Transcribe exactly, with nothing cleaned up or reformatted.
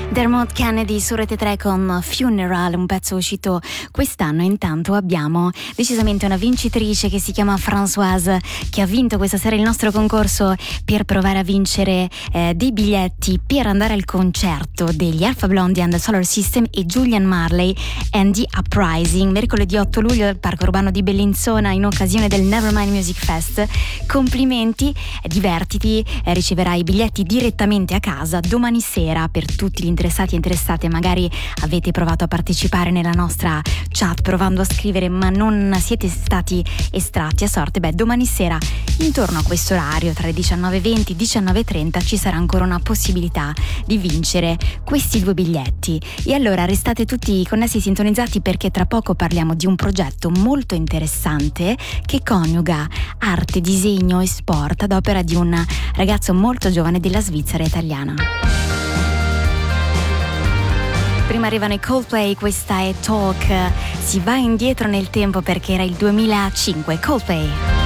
Dermot Kennedy su Rete tre con Funeral, un pezzo uscito quest'anno. Intanto abbiamo decisamente una vincitrice che si chiama Françoise, che ha vinto questa sera il nostro concorso per provare a vincere eh, dei biglietti per andare al concerto degli Alpha Blondy and the Solar System e Julian Marley and the Uprising, mercoledì otto luglio al Parco Urbano di Bellinzona in occasione del Nevermind Music Fest. Complimenti, divertiti, eh, riceverai i biglietti direttamente a casa domani sera. Per tutti gli interessati e interessate, magari avete provato a partecipare nella nostra chat provando a scrivere ma non siete stati estratti a sorte, beh, domani sera intorno a questo orario tra le diciannove e venti e diciannove e trenta ci sarà ancora una possibilità di vincere questi due biglietti. E allora restate tutti connessi e sintonizzati, perché tra poco parliamo di un progetto molto interessante che coniuga arte, disegno e sport ad opera di un ragazzo molto giovane della Svizzera italiana. Prima arrivano i Coldplay, questa è Talk, si va indietro nel tempo perché era il duemilacinque. Coldplay.